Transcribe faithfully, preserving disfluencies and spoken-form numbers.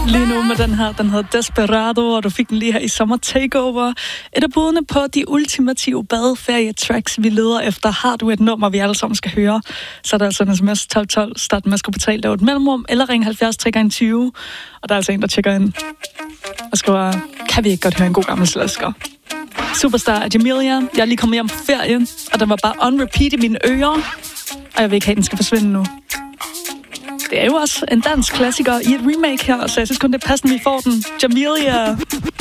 lige nu med den her. Den hedder Desperado, og du fik den lige her i Summer Takeover. Et af budene på de ultimative badeferie-tracks, vi leder efter. Har du et nummer, vi alle sammen skal høre, så er der altså en sms tolv tolv, start med at skulle betale, lave et mellemrum, eller ring halvfjerds tre gange tyve. Og der er altså en, der tjekker ind og skriver, kan vi ikke godt høre en god gammel slasker? Superstar af Jamelia. Jeg er lige kommet hjem på ferie, og den var bare on repeat i mine ører. Og jeg vil ikke have, den skal forsvinde nu. Det er jo også en dansk klassiker i et remake her, så jeg synes kun, det er passende, vi får den. Jamelia.